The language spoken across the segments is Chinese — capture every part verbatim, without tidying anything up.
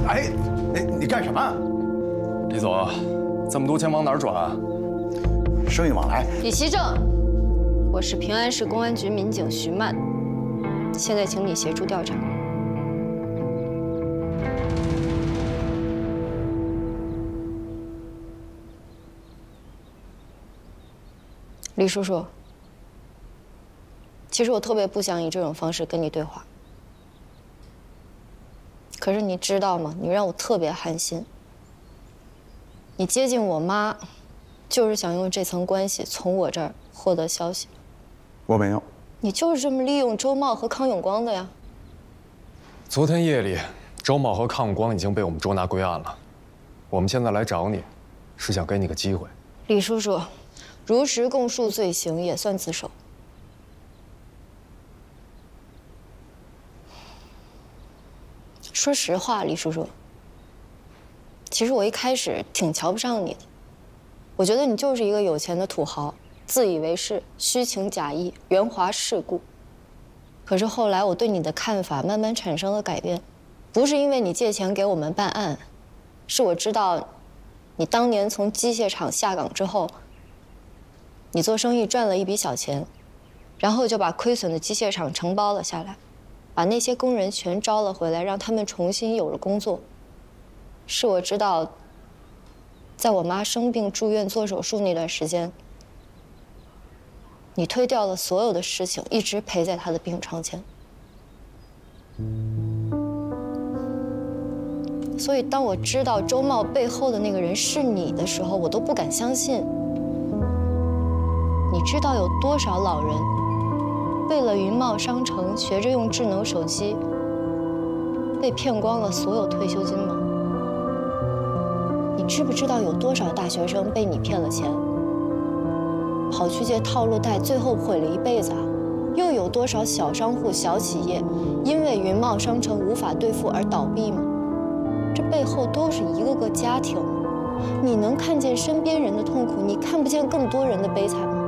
哎，你你干什么？ 李总，这么多钱往哪儿转啊？ 生意往来。 李希正，我是平安市公安局民警徐曼，现在请你协助调查。李叔叔，其实我特别不想以这种方式跟你对话，可是你知道吗？你让我特别寒心。你接近我妈，就是想用这层关系从我这儿获得消息。 我没有。 你就是这么利用周茂和康永光的呀。 昨天夜里，周茂和康永光已经被我们捉拿归案了。我们现在来找你，是想给你个机会。 李叔叔，如实供述罪行也算自首。说实话，李叔叔，其实我一开始挺瞧不上你的，我觉得你就是一个有钱的土豪，自以为是，虚情假意，圆滑世故。可是后来我对你的看法慢慢产生了改变，不是因为你借钱给我们办案，是我知道，你当年从机械厂下岗之后，你做生意赚了一笔小钱，然后就把亏损的机械厂承包了下来，把那些工人全招了回来，让他们重新有了工作。是我知道，在我妈生病住院做手术那段时间，你推掉了所有的事情，一直陪在她的病床前。所以当我知道周茂背后的那个人是你的时候，我都不敢相信。你知道有多少老人为了云茂商城学着用智能手机，被骗光了所有退休金吗？你知不知道有多少大学生被你骗了钱，跑去借套路贷，最后毁了一辈子啊？又有多少小商户、小企业因为云茂商城无法兑付而倒闭吗？这背后都是一个个家庭。你能看见身边人的痛苦，你看不见更多人的悲惨吗？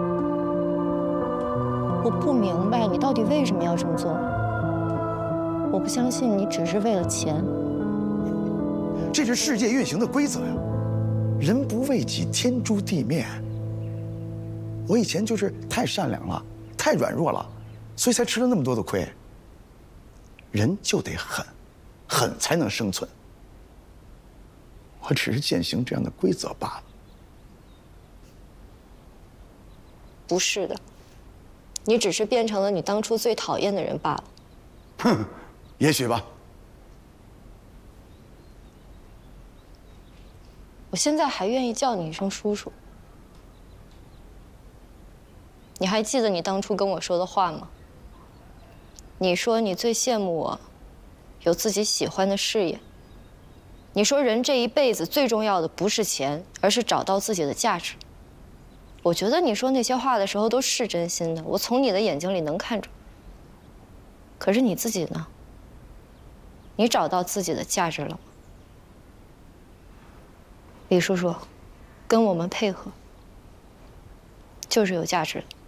我不明白你到底为什么要这么做。我不相信你只是为了钱。 这是世界运行的规则呀，人不为己，天诛地灭。我以前就是太善良了，太软弱了，所以才吃了那么多的亏。人就得狠，狠才能生存。我只是践行这样的规则罢了。 不是的，你只是变成了你当初最讨厌的人罢了。 哼，也许吧。 我现在还愿意叫你一声叔叔。你还记得你当初跟我说的话吗？你说你最羡慕我有自己喜欢的事业。你说人这一辈子最重要的不是钱，而是找到自己的价值。我觉得你说那些话的时候都是真心的，我从你的眼睛里能看出。可是你自己呢？你找到自己的价值了吗？李叔叔，跟我们配合，就是有价值的。